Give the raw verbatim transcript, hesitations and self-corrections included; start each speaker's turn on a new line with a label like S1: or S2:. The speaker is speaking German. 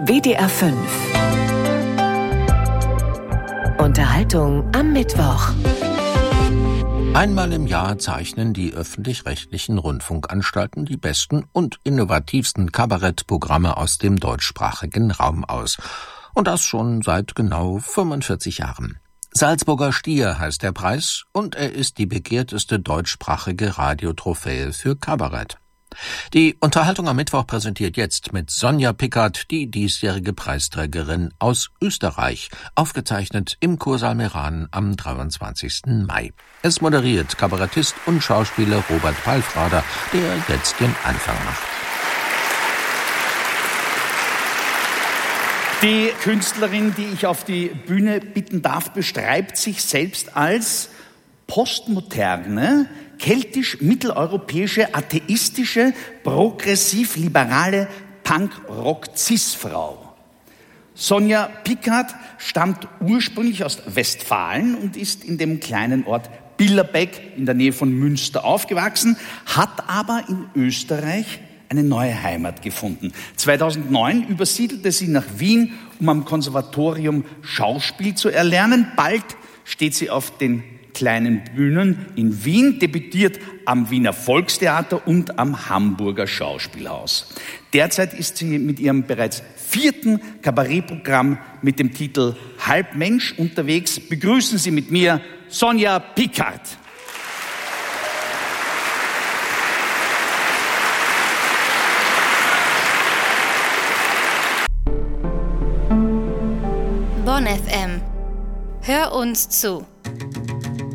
S1: W D R fünf. Unterhaltung am Mittwoch.
S2: Einmal im Jahr zeichnen die öffentlich-rechtlichen Rundfunkanstalten die besten und innovativsten Kabarettprogramme aus dem deutschsprachigen Raum aus. Und das schon seit genau fünfundvierzig Jahren. Salzburger Stier heißt der Preis und er ist die begehrteste deutschsprachige Radiotrophäe für Kabarett. Die Unterhaltung am Mittwoch präsentiert jetzt mit Sonja Pickard die diesjährige Preisträgerin aus Österreich, aufgezeichnet im Kursaal Meran am dreiundzwanzigsten Mai. Es moderiert Kabarettist und Schauspieler Robert Palfrader, der jetzt den Anfang macht.
S3: Die Künstlerin, die ich auf die Bühne bitten darf, beschreibt sich selbst als postmoderne, keltisch-mitteleuropäische, atheistische, progressiv-liberale Punk-Rock-Cis-Frau. Sonja Pickard stammt ursprünglich aus Westfalen und ist in dem kleinen Ort Billerbeck in der Nähe von Münster aufgewachsen, hat aber in Österreich eine neue Heimat gefunden. zweitausendneun übersiedelte sie nach Wien, um am Konservatorium Schauspiel zu erlernen. Bald steht sie auf den kleinen Bühnen in Wien, debütiert am Wiener Volkstheater und am Hamburger Schauspielhaus. Derzeit ist sie mit ihrem bereits vierten Kabarettprogramm mit dem Titel Halbmensch unterwegs. Begrüßen Sie mit mir Sonja Pickard.
S4: Bonn F M. Hör uns zu.